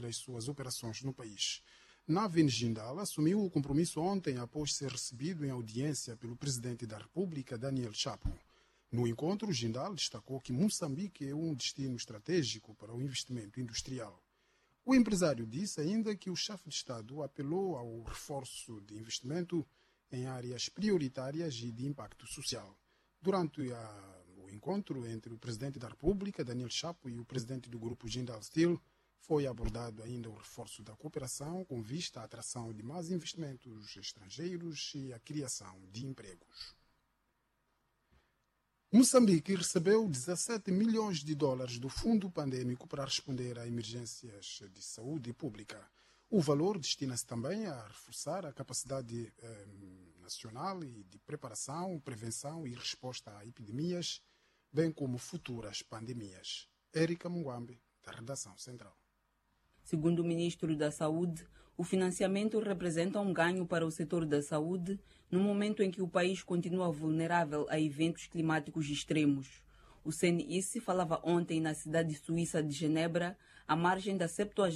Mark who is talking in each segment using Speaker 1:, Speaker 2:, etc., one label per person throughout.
Speaker 1: as suas operações no país. Navin Jindal assumiu o compromisso ontem após ser recebido em audiência pelo presidente da República, Daniel Chapo. No encontro, Jindal destacou que Moçambique é um destino estratégico para o investimento industrial. O empresário disse ainda que o chefe de Estado apelou ao reforço de investimento em áreas prioritárias e de impacto social. Durante o encontro entre o presidente da República, Daniel Chapo, e o presidente do grupo Jindal Steel, foi abordado ainda o reforço da cooperação com vista à atração de mais investimentos estrangeiros e a criação de empregos. Moçambique recebeu 17 milhões de dólares do fundo pandêmico para responder a emergências de saúde pública. O valor destina-se também a reforçar a capacidade nacional e de preparação, prevenção e resposta a epidemias, bem como futuras pandemias. Érica Munguambe, da Redação Central.
Speaker 2: Segundo o ministro da Saúde, o financiamento representa um ganho para o setor da saúde no momento em que o país continua vulnerável a eventos climáticos extremos. O CNIS falava ontem na cidade suíça de Genebra, à margem da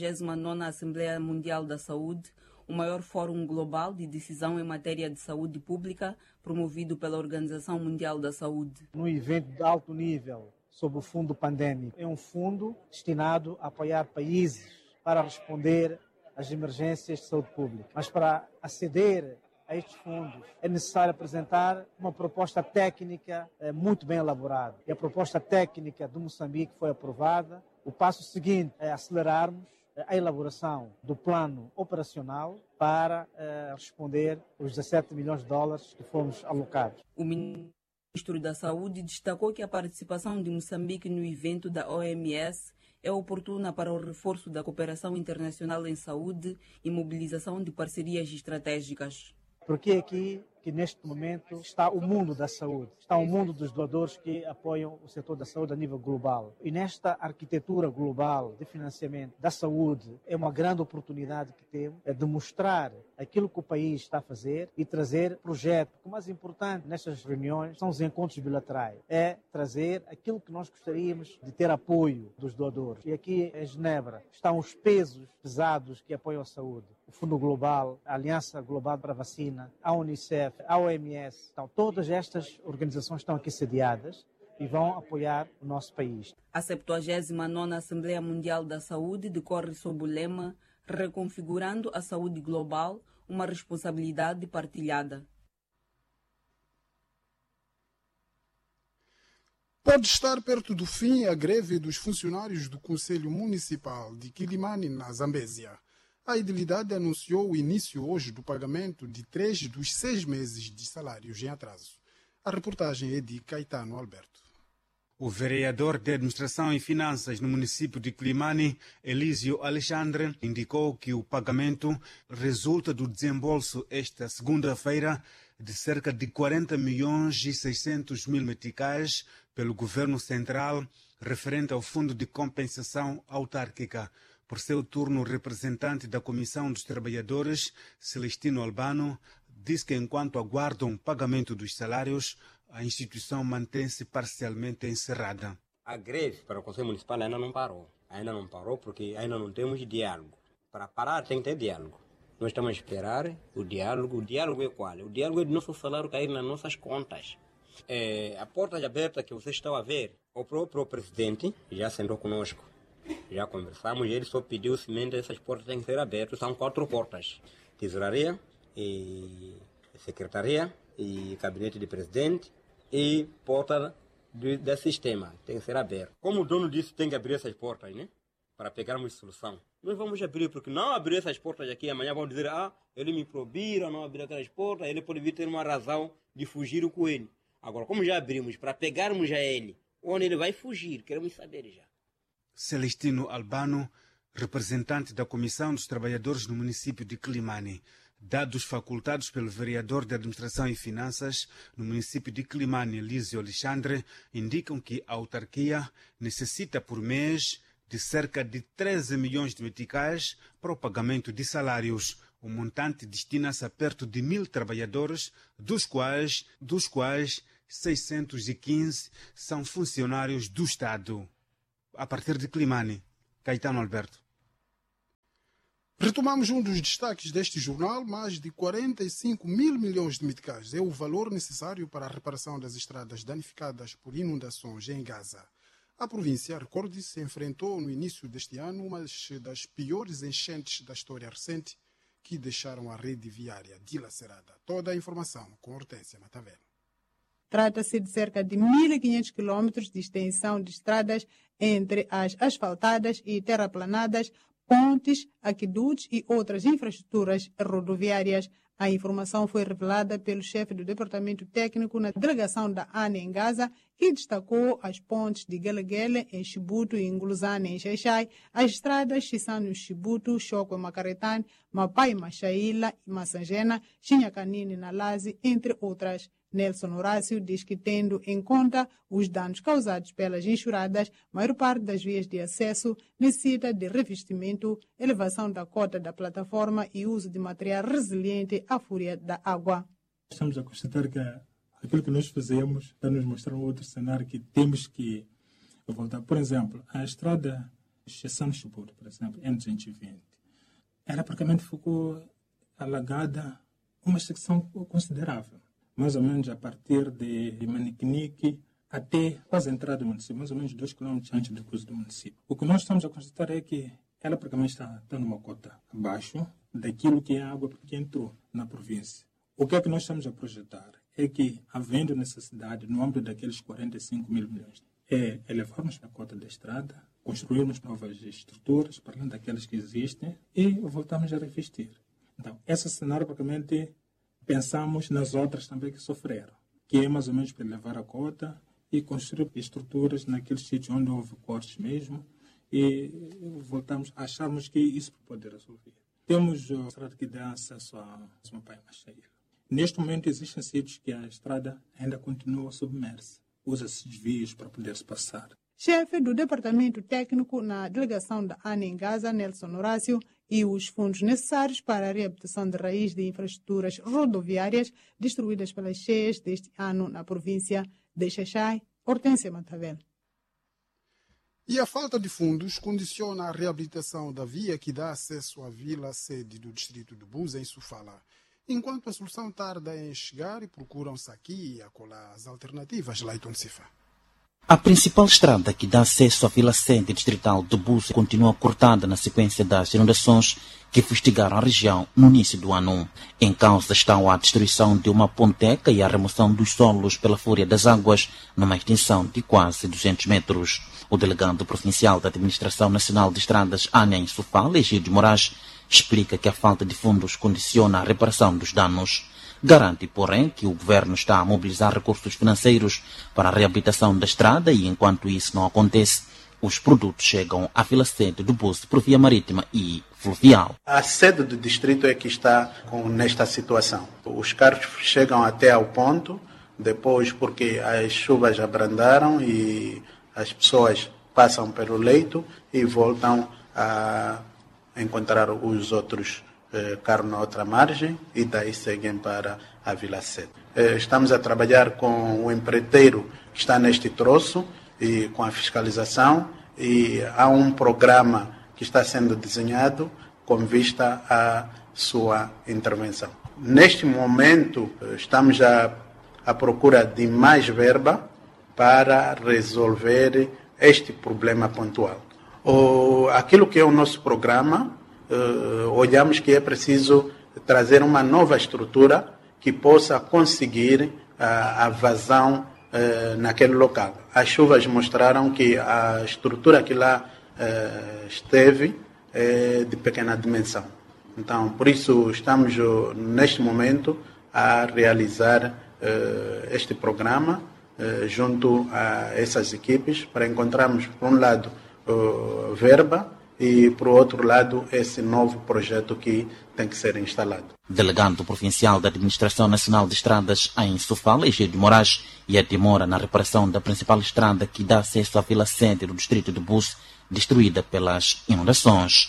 Speaker 2: 79ª Assembleia Mundial da Saúde, o maior fórum global de decisão em matéria de saúde pública promovido pela Organização Mundial da Saúde.
Speaker 3: No evento de alto nível sobre o fundo pandêmico, é um fundo destinado a apoiar países para responder às emergências de saúde pública. Mas para aceder a estes fundos é necessário apresentar uma proposta técnica muito bem elaborada. E a proposta técnica do Moçambique foi aprovada. O passo seguinte é acelerarmos a elaboração do plano operacional para responder os 17 milhões de dólares que fomos alocados.
Speaker 2: O ministro da Saúde destacou que a participação de Moçambique no evento da OMS é oportuna para o reforço da cooperação internacional em saúde e mobilização de parcerias estratégicas.
Speaker 3: Porque aqui que neste momento está o mundo da saúde, está o mundo dos doadores que apoiam o setor da saúde a nível global. E nesta arquitetura global de financiamento da saúde é uma grande oportunidade que temos de mostrar aquilo que o país está a fazer e trazer projetos. O mais importante nestas reuniões são os encontros bilaterais, é trazer aquilo que nós gostaríamos de ter apoio dos doadores. E aqui em Genebra estão os pesos pesados que apoiam a saúde. O Fundo Global, a Aliança Global para a Vacina, a Unicef, a OMS. Então, todas estas organizações estão aqui sediadas e vão apoiar o nosso país.
Speaker 2: A 79ª Assembleia Mundial da Saúde decorre sob o lema Reconfigurando a Saúde Global, uma responsabilidade partilhada.
Speaker 1: Pode estar perto do fim a greve dos funcionários do Conselho Municipal de Quilimane, na Zambésia. A idilidade anunciou o início hoje do pagamento de 3 dos 6 meses de salários em atraso. A reportagem é de Caetano Alberto.
Speaker 4: O vereador de Administração e Finanças no município de Quilimane, Elísio Alexandre, indicou que o pagamento resulta do desembolso esta segunda-feira de cerca de 40 milhões e 600 mil meticais pelo governo central referente ao Fundo de Compensação Autárquica. Por seu turno, o representante da Comissão dos Trabalhadores, Celestino Albano, disse que enquanto aguardam o pagamento dos salários, a instituição mantém-se parcialmente encerrada.
Speaker 5: A greve para o Conselho Municipal ainda não parou. Ainda não parou porque ainda não temos diálogo. Para parar tem que ter diálogo. Nós estamos a esperar o diálogo. O diálogo é qual? O diálogo é do nosso salário cair nas nossas contas. A porta aberta que vocês estão a ver, o próprio presidente já sentou conosco. Já conversamos e ele só pediu simplesmente essas portas têm que ser abertas. São 4 portas. Tesouraria, e secretaria, e gabinete de presidente, e porta do sistema. Tem que ser aberto. Como o dono disse, tem que abrir essas portas, né? Para pegarmos solução. Nós vamos abrir, porque não abrir essas portas aqui, amanhã vão dizer, ele me proibiram, não abrir aquelas portas, ele pode vir ter uma razão de fugir com ele. Agora, como já abrimos, para pegarmos a ele, onde ele vai fugir, queremos saber já.
Speaker 4: Celestino Albano, representante da Comissão dos Trabalhadores no município de Quilimane. Dados facultados pelo vereador de Administração e Finanças no município de Quilimane, Elísio Alexandre, indicam que a autarquia necessita por mês de cerca de 13 milhões de meticais para o pagamento de salários. O montante destina-se a perto de 1.000 trabalhadores, dos quais 615 são funcionários do Estado. A partir de Quilimane, Caetano Alberto.
Speaker 1: Retomamos um dos destaques deste jornal. Mais de 45 mil milhões de meticais é o valor necessário para a reparação das estradas danificadas por inundações em Gaza. A província, recorde-se, enfrentou no início deste ano uma das piores enchentes da história recente que deixaram a rede viária dilacerada. Toda a informação com Hortência Matavel.
Speaker 6: Trata-se de cerca de 1.500 quilômetros de extensão de estradas entre as asfaltadas e terraplanadas, pontes, aquedutos e outras infraestruturas rodoviárias. A informação foi revelada pelo chefe do Departamento Técnico na delegação da ANE em Gaza, que destacou as pontes de Gelegele em Chibuto e Nguluzane em Xaixai, as estradas Chisano Chibuto, Choco em Macaretane, Mapai Machaíla e Massangena, Chinhacanini na Lazi, entre outras. Nelson Horácio diz que, tendo em conta os danos causados pelas enxurradas, a maior parte das vias de acesso necessita de revestimento, elevação da cota da plataforma e uso de material resiliente à fúria da água.
Speaker 7: Estamos a constatar que aquilo que nós fazemos está nos mostrar um outro cenário que temos que voltar. Por exemplo, a estrada Chessano-Chibuto, por exemplo, N220, ela praticamente ficou alagada uma secção considerável. Mais ou menos a partir de Maniquinique até quase a entrada do município, mais ou menos 2 km antes do curso do município. O que nós estamos a constatar é que ela praticamente está numa cota abaixo daquilo que é a água que entrou na província. O que é que nós estamos a projetar é que, havendo necessidade, no âmbito daqueles 45 mil milhões, é elevarmos a cota da estrada, construirmos novas estruturas, para além daquelas que existem, e voltarmos a revestir. Então, esse cenário praticamente pensamos nas outras também que sofreram, que é mais ou menos para elevar a cota e construir estruturas naqueles sítios onde houve cortes mesmo e voltamos a acharmos que isso pode resolver. Temos a estrada que dá acesso a Mapai Machaíla. Neste momento existem sítios que a estrada ainda continua submersa. Usa-se desvios para poder-se passar.
Speaker 6: Chefe do Departamento Técnico na delegação da ANE em Gaza, Nelson Horácio, e os fundos necessários para a reabilitação de raiz de infraestruturas rodoviárias destruídas pelas cheias deste ano na província de Xaixai, Hortência Matavel.
Speaker 1: E a falta de fundos condiciona a reabilitação da via que dá acesso à vila sede do distrito de Buza, em Sofala. Enquanto a solução tarda em chegar e procuram-se aqui e acolá as alternativas, Leiton Cifa.
Speaker 8: A principal estrada que dá acesso à vila sede distrital de Buza continua cortada na sequência das inundações que fustigaram a região no início do ano. Em causa estão a destruição de uma ponteca e a remoção dos solos pela fúria das águas numa extensão de quase 200 metros. O delegado provincial da Administração Nacional de Estradas, ANE em Sofala, Egídio Moraes, explica que a falta de fundos condiciona a reparação dos danos. Garante, porém, que o governo está a mobilizar recursos financeiros para a reabilitação da estrada e, enquanto isso não acontece, os produtos chegam à vila sede do Buza por via marítima e fluvial.
Speaker 9: A sede do distrito é que está nesta situação. Os carros chegam até ao ponto, depois porque as chuvas abrandaram e as pessoas passam pelo leito e voltam a encontrar os outros carros na outra margem e daí seguem para a vila sede. Estamos a trabalhar com o empreiteiro que está neste troço e com a fiscalização e há um programa que está sendo desenhado com vista à sua intervenção. Neste momento estamos à procura de mais verba para resolver este problema pontual. Aquilo que é o nosso programa, olhamos que é preciso trazer uma nova estrutura que possa conseguir a vazão naquele local. As chuvas mostraram que a estrutura que lá esteve é de pequena dimensão. Então, por isso, estamos neste momento a realizar este programa junto a essas equipes para encontrarmos, por um lado, verba e, por outro lado, esse novo projeto que tem que ser instalado.
Speaker 8: Delegado provincial da Administração Nacional de Estradas em Sofala, Egídio Moraes, e a demora na reparação da principal estrada que dá acesso à vila sede do distrito de Buza, destruída pelas inundações.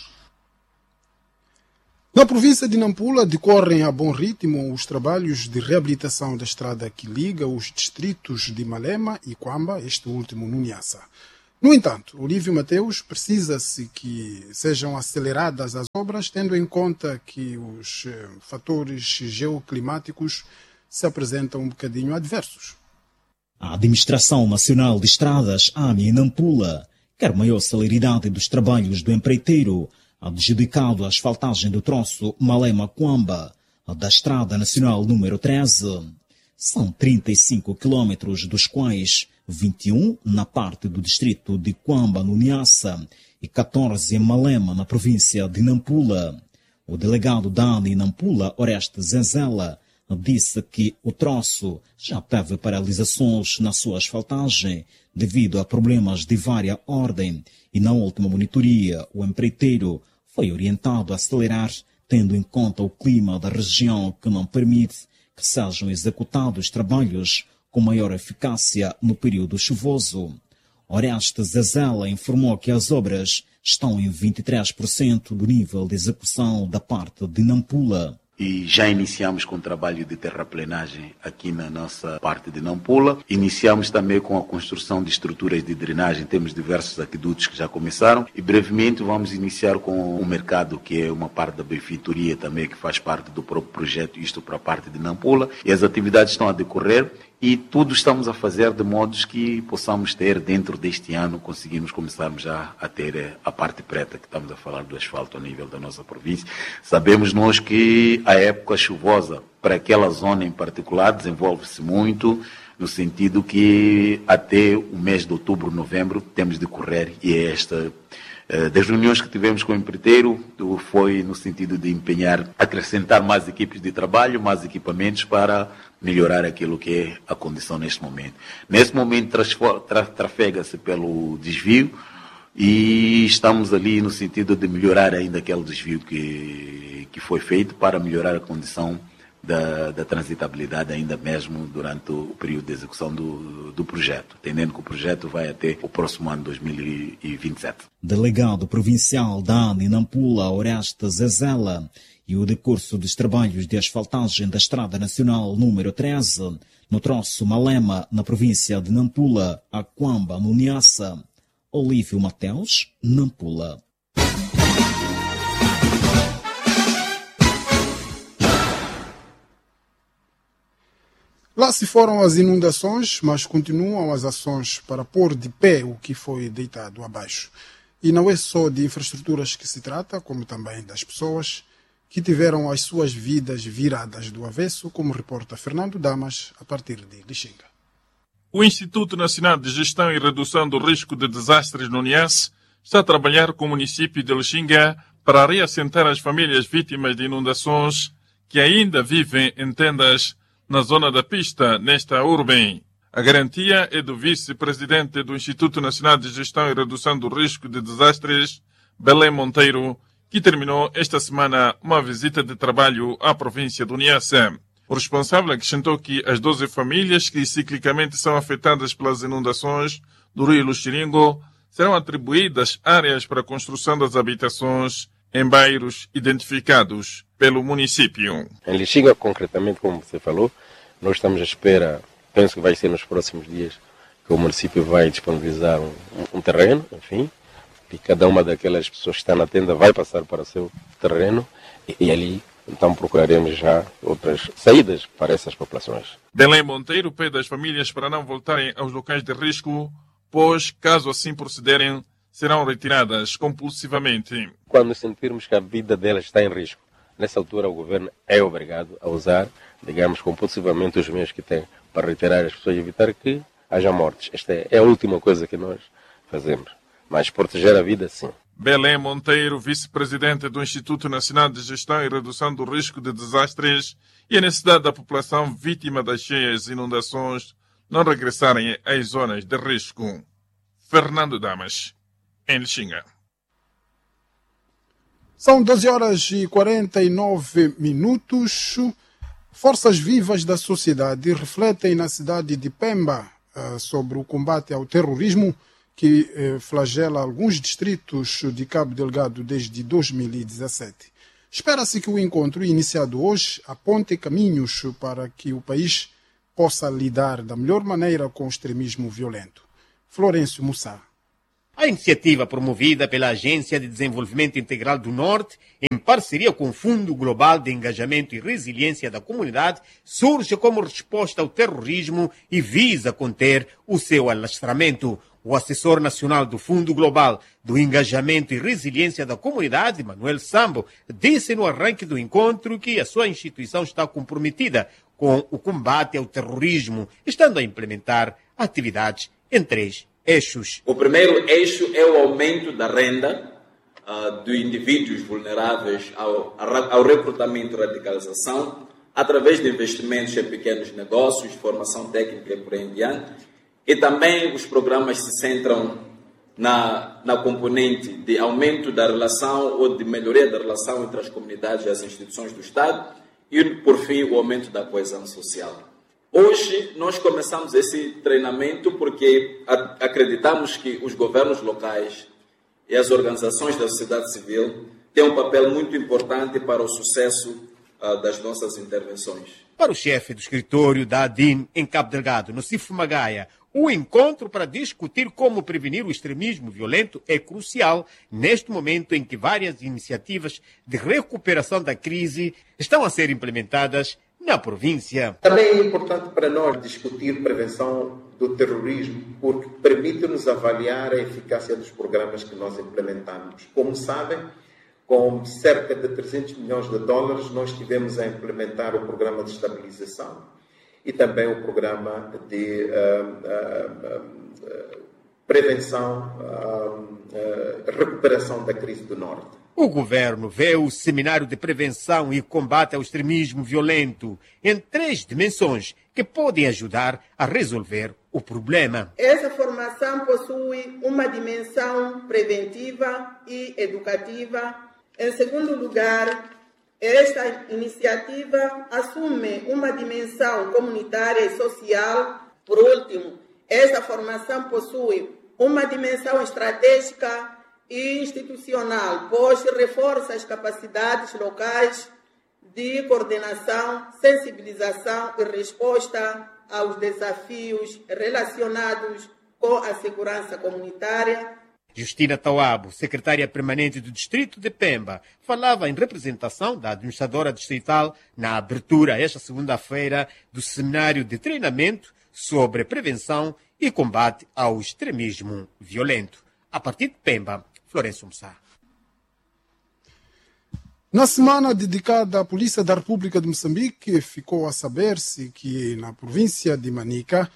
Speaker 1: Na província de Nampula decorrem a bom ritmo os trabalhos de reabilitação da estrada que liga os distritos de Malema e Quamba, este último no Niassa. No entanto, Olívio Mateus precisa-se que sejam aceleradas as obras, tendo em conta que os fatores geoclimáticos se apresentam um bocadinho adversos.
Speaker 10: A Administração Nacional de Estradas, ANI, em Nampula, quer maior celeridade dos trabalhos do empreiteiro, adjudicado a asfaltagem do troço Malema-Quamba, da Estrada Nacional número 13. São 35 quilômetros, dos quais 21 na parte do distrito de Quamba, no Niassa, e 14 em Malema, na província de Nampula. O delegado da ANI em Nampula, Orestes Zenzela, disse que o troço já teve paralisações na sua asfaltagem devido a problemas de vária ordem e na última monitoria o empreiteiro foi orientado a acelerar, tendo em conta o clima da região que não permite que sejam executados trabalhos com maior eficácia no período chuvoso. Orestes Zezela informou que as obras estão em 23% do nível de execução da parte de Nampula.
Speaker 11: E já iniciamos com o trabalho de terraplenagem aqui na nossa parte de Nampula. Iniciamos também com a construção de estruturas de drenagem. Temos diversos aquedutos que já começaram. E brevemente vamos iniciar com o mercado, que é uma parte da benfeitoria também, que faz parte do próprio projeto, isto para a parte de Nampula. E as atividades estão a decorrer. E tudo estamos a fazer de modos que possamos ter dentro deste ano, conseguimos começarmos já a ter a parte preta, que estamos a falar do asfalto a nível da nossa província. Sabemos nós que a época chuvosa para aquela zona em particular desenvolve-se muito, no sentido que até o mês de outubro, novembro, temos de correr, e é esta... Das reuniões que tivemos com o empreiteiro, foi no sentido de empenhar, acrescentar mais equipes de trabalho, mais equipamentos para melhorar aquilo que é a condição neste momento. Neste momento trafega-se pelo desvio e estamos ali no sentido de melhorar ainda aquele desvio que foi feito para melhorar a condição da transitabilidade ainda mesmo durante o período de execução do projeto, entendendo que o projeto vai até o próximo ano, 2027.
Speaker 10: Delegado provincial da ANI Nampula, Orestes Zezela, e o decurso dos trabalhos de asfaltagem da Estrada Nacional número 13, no troço Malema, na província de Nampula, a Quamba, no Niassa. Olívio Mateus, Nampula.
Speaker 1: Lá se foram as inundações, mas continuam as ações para pôr de pé o que foi deitado abaixo. E não é só de infraestruturas que se trata, como também das pessoas que tiveram as suas vidas viradas do avesso, como reporta Fernando Damas, a partir de Lixinga.
Speaker 12: O Instituto Nacional de Gestão e Redução do Risco de Desastres no Niassa está a trabalhar com o município de Lixinga para reassentar as famílias vítimas de inundações que ainda vivem em tendas na zona da pista, nesta urbe. A garantia é do vice-presidente do Instituto Nacional de Gestão e Redução do Risco de Desastres, Belém Monteiro, que terminou esta semana uma visita de trabalho à província do Niassa. O responsável acrescentou que as 12 famílias que ciclicamente são afetadas pelas inundações do rio Luxiringo serão atribuídas áreas para a construção das habitações em bairros identificados pelo município.
Speaker 13: Em Lixinga, concretamente, como você falou, nós estamos à espera, penso que vai ser nos próximos dias, que o município vai disponibilizar um terreno, enfim, e cada uma daquelas pessoas que está na tenda vai passar para o seu terreno e ali então procuraremos já outras saídas para essas populações.
Speaker 12: Belém Monteiro pede às famílias para não voltarem aos locais de risco, pois, caso assim procederem, serão retiradas compulsivamente.
Speaker 13: Quando sentirmos que a vida delas está em risco, nessa altura o governo é obrigado a usar, digamos, compulsivamente os meios que tem para retirar as pessoas e evitar que haja mortes. Esta é a última coisa que nós fazemos. Mas proteger a vida, sim.
Speaker 12: Belém Monteiro, vice-presidente do Instituto Nacional de Gestão e Redução do Risco de Desastres, e a necessidade da população vítima das cheias e inundações não regressarem às zonas de risco. Fernando Damas, em Lixinga.
Speaker 1: São 12h49. Forças vivas da sociedade refletem na cidade de Pemba sobre o combate ao terrorismo que flagela alguns distritos de Cabo Delgado desde 2017. Espera-se que o encontro, iniciado hoje, aponte caminhos para que o país possa lidar da melhor maneira com o extremismo violento. Florencio Mussá.
Speaker 14: A iniciativa promovida pela Agência de Desenvolvimento Integral do Norte, em parceria com o Fundo Global de Engajamento e Resiliência da Comunidade, surge como resposta ao terrorismo e visa conter o seu alastramento. O assessor nacional do Fundo Global do Engajamento e Resiliência da Comunidade, Manuel Sambo, disse no arranque do encontro que a sua instituição está comprometida com o combate ao terrorismo, estando a implementar atividades em 3 eixos.
Speaker 15: O primeiro eixo é o aumento da renda de indivíduos vulneráveis ao recrutamento e radicalização, através de investimentos em pequenos negócios, formação técnica e por aí em diante. E também os programas se centram na componente de aumento da relação ou de melhoria da relação entre as comunidades e as instituições do Estado e, por fim, o aumento da coesão social. Hoje, nós começamos esse treinamento porque acreditamos que os governos locais e as organizações da sociedade civil têm um papel muito importante para o sucesso das nossas intervenções.
Speaker 14: Para o chefe do escritório da ADIN em Cabo Delgado, Nocifo Magaia, o encontro para discutir como prevenir o extremismo violento é crucial neste momento em que várias iniciativas de recuperação da crise estão a ser implementadas na província.
Speaker 16: Também é importante para nós discutir prevenção do terrorismo, porque permite-nos avaliar a eficácia dos programas que nós implementamos. Como sabem, com cerca de 300 milhões de dólares, nós tivemos a implementar o programa de estabilização e também o programa de prevenção, recuperação da crise do Norte.
Speaker 14: O governo vê o Seminário de Prevenção e Combate ao Extremismo Violento em 3 dimensões que podem ajudar a resolver o problema.
Speaker 17: Essa formação possui uma dimensão preventiva e educativa. Em segundo lugar, esta iniciativa assume uma dimensão comunitária e social. Por último, esta formação possui uma dimensão estratégica e institucional, pois reforça as capacidades locais de coordenação, sensibilização e resposta aos desafios relacionados com a segurança comunitária.
Speaker 14: Justina Tawabo, secretária permanente do Distrito de Pemba, falava em representação da administradora distrital na abertura esta segunda-feira do seminário de treinamento sobre prevenção e combate ao extremismo violento. A partir de Pemba, Florencio Mussá.
Speaker 1: Na semana dedicada à Polícia da República de Moçambique, ficou a saber-se que na província de Manica,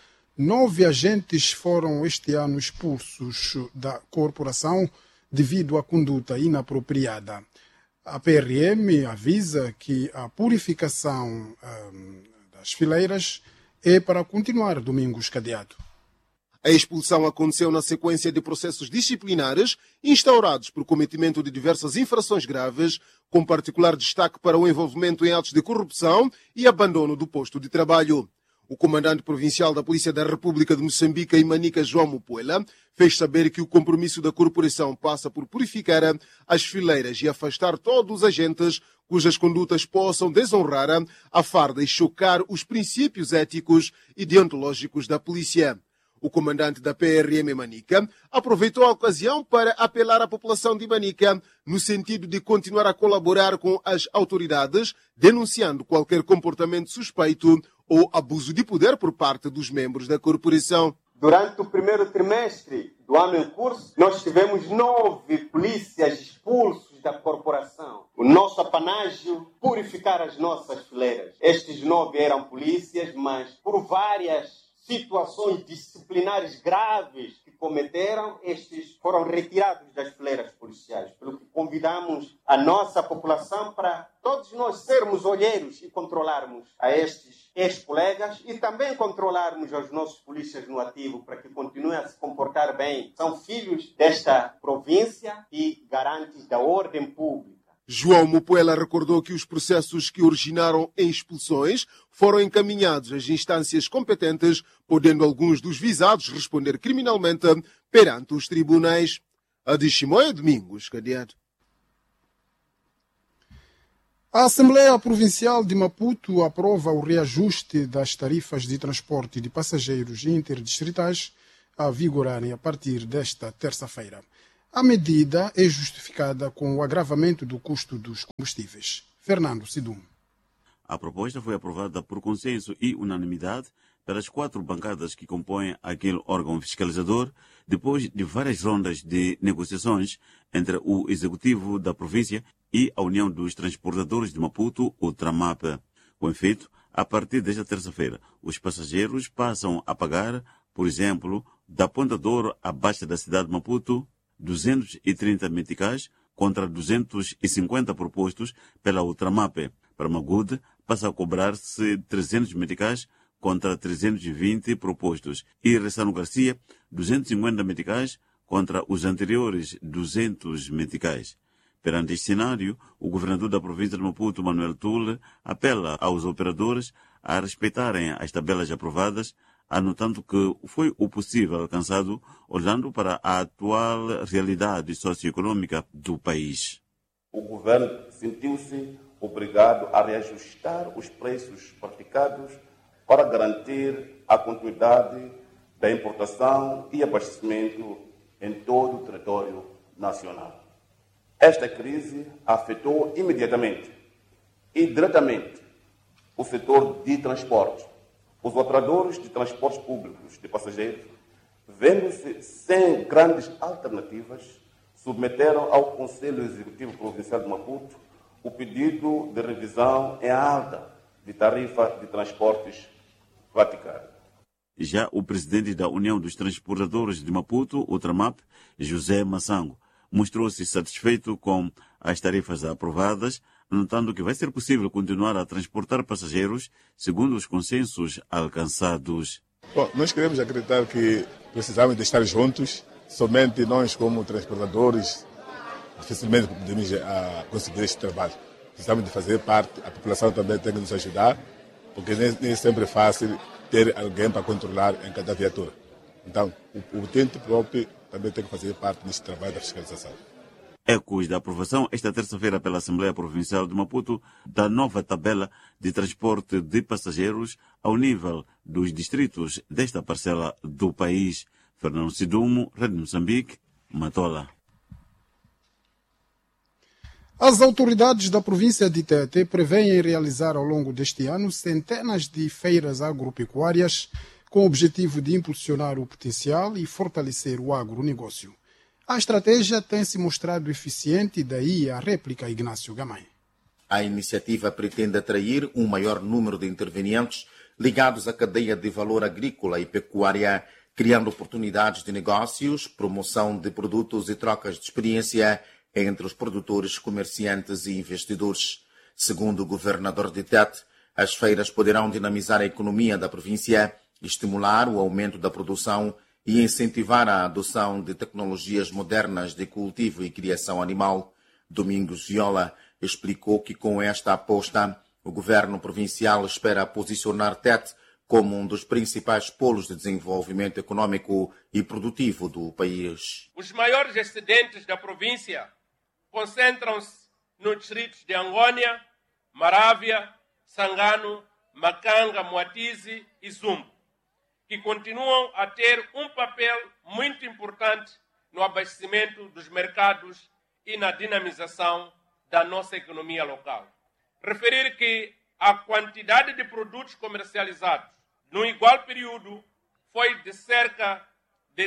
Speaker 1: 9 agentes foram este ano expulsos da corporação devido à conduta inapropriada. A PRM avisa que a purificação das fileiras é para continuar domingos cadeado.
Speaker 18: A expulsão aconteceu na sequência de processos disciplinares instaurados por cometimento de diversas infrações graves, com particular destaque para o envolvimento em atos de corrupção e abandono do posto de trabalho. O comandante provincial da Polícia da República de Moçambique, em Manica, João Mupuela, fez saber que o compromisso da corporação passa por purificar as fileiras e afastar todos os agentes cujas condutas possam desonrar a farda e chocar os princípios éticos e deontológicos da polícia. O comandante da PRM Manica aproveitou a ocasião para apelar à população de Manica no sentido de continuar a colaborar com as autoridades, denunciando qualquer comportamento suspeito ou abuso de poder por parte dos membros da corporação.
Speaker 19: Durante o primeiro trimestre do ano em curso, nós tivemos 9 polícias expulsos da corporação. O nosso apanágio, purificar as nossas fileiras. Estes 9 eram polícias, mas por várias situações disciplinares graves que cometeram, estes foram retirados das fileiras policiais, pelo que convidamos a nossa população para todos nós sermos olheiros e controlarmos a estes ex-colegas e também controlarmos aos nossos polícias no ativo para que continuem a se comportar bem. São filhos desta província e garantes da ordem pública.
Speaker 18: João Mupuela recordou que os processos que originaram em expulsões foram encaminhados às instâncias competentes, podendo alguns dos visados responder criminalmente perante os tribunais. A de Chimoio Domingos, cadeado.
Speaker 1: A Assembleia Provincial de Maputo aprova o reajuste das tarifas de transporte de passageiros interdistritais a vigorarem a partir desta terça-feira. A medida é justificada com o agravamento do custo dos combustíveis. Fernando Sidum.
Speaker 20: A proposta foi aprovada por consenso e unanimidade pelas 4 bancadas que compõem aquele órgão fiscalizador, depois de várias rondas de negociações entre o Executivo da província e a União dos Transportadores de Maputo, o TRAMAP. Com efeito, a partir desta terça-feira, os passageiros passam a pagar, por exemplo, da Ponta Douro à Baixa da cidade de Maputo, 230 meticais contra 250 propostos pela Ultramap. Para Magude, passa a cobrar-se 300 meticais contra 320 propostos. E Ressano Garcia, 250 meticais contra os anteriores 200 meticais. Perante este cenário, o governador da província de Maputo, Manuel Tule, apela aos operadores a respeitarem as tabelas aprovadas, anotando que foi o possível alcançado olhando para a atual realidade socioeconômica do país.
Speaker 21: O governo sentiu-se obrigado a reajustar os preços praticados para garantir a continuidade da importação e abastecimento em todo o território nacional. Esta crise afetou imediatamente e diretamente o setor de transporte. Os operadores de transportes públicos de passageiros, vendo-se sem grandes alternativas, submeteram ao Conselho Executivo Provincial de Maputo o pedido de revisão em alta de tarifa de transportes praticada.
Speaker 20: Já o presidente da União dos Transportadores de Maputo, o TRAMAP, José Massango, mostrou-se satisfeito com as tarifas aprovadas, notando que vai ser possível continuar a transportar passageiros segundo os consensos alcançados.
Speaker 22: Bom, nós queremos acreditar que precisamos de estar juntos. Somente nós, como transportadores, dificilmente podemos conseguir este trabalho. Precisamos de fazer parte, a população também tem que nos ajudar, porque nem sempre é fácil ter alguém para controlar em cada viatura. Então, o utente próprio também tem que fazer parte deste trabalho da fiscalização.
Speaker 20: Ecos da aprovação esta terça-feira pela Assembleia Provincial de Maputo da nova tabela de transporte de passageiros ao nível dos distritos desta parcela do país. Fernando Sidumo, Rádio Moçambique, Matola.
Speaker 1: As autoridades da província de Tete prevêem realizar ao longo deste ano centenas de feiras agropecuárias com o objetivo de impulsionar o potencial e fortalecer o agronegócio. A estratégia tem se mostrado eficiente, daí a réplica Ignácio Gamay.
Speaker 23: A iniciativa pretende atrair um maior número de intervenientes ligados à cadeia de valor agrícola e pecuária, criando oportunidades de negócios, promoção de produtos e trocas de experiência entre os produtores, comerciantes e investidores. Segundo o governador de Tete, as feiras poderão dinamizar a economia da província, estimular o aumento da produção e incentivar a adoção de tecnologias modernas de cultivo e criação animal. Domingos Viola explicou que com esta aposta, o governo provincial espera posicionar Tete como um dos principais polos de desenvolvimento econômico e produtivo do país.
Speaker 24: Os maiores excedentes da província concentram-se nos distritos de Angônia, Marávia, Sangano, Macanga, Moatize e Zumbo, que continuam a ter um papel muito importante no abastecimento dos mercados e na dinamização da nossa economia local. Referir que a quantidade de produtos comercializados no igual período foi de cerca de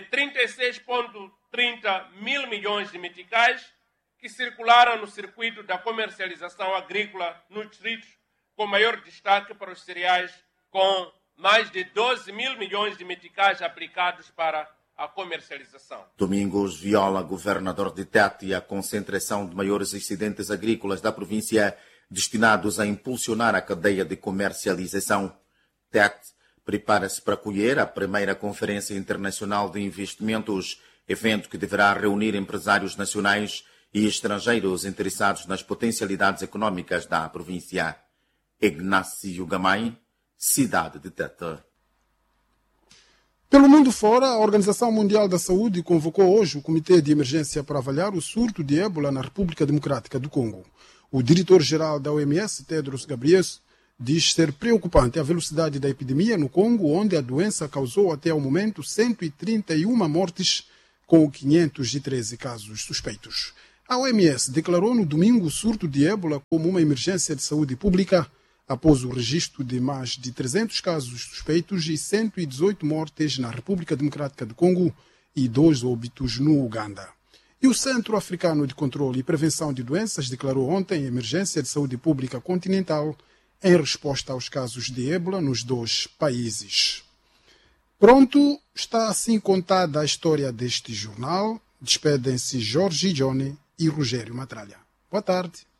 Speaker 24: 36,30 mil milhões de meticais que circularam no circuito da comercialização agrícola nos distritos, com maior destaque para os cereais, com mais de 12 mil milhões de meticais aplicados para a comercialização.
Speaker 23: Domingos Viola, governador de Tete, e a concentração de maiores excedentes agrícolas da província destinados a impulsionar a cadeia de comercialização. Tete prepara-se para acolher a primeira Conferência Internacional de Investimentos, evento que deverá reunir empresários nacionais e estrangeiros interessados nas potencialidades econômicas da província. Ignácio Gamay, Cidade de Tete.
Speaker 1: Pelo mundo fora, a Organização Mundial da Saúde convocou hoje o Comitê de Emergência para avaliar o surto de ébola na República Democrática do Congo. O diretor-geral da OMS, Tedros diz ser preocupante a velocidade da epidemia no Congo, onde a doença causou até ao momento 131 mortes, com 513 casos suspeitos. A OMS declarou no domingo o surto de ébola como uma emergência de saúde pública, após o registro de mais de 300 casos suspeitos e 118 mortes na República Democrática do Congo e 2 óbitos no Uganda. E o Centro Africano de Controle e Prevenção de Doenças declarou ontem emergência de saúde pública continental em resposta aos casos de ébola nos 2 países. Pronto, está assim contada a história deste jornal. Despedem-se Jorge Johnny e Rogério Matralha. Boa tarde.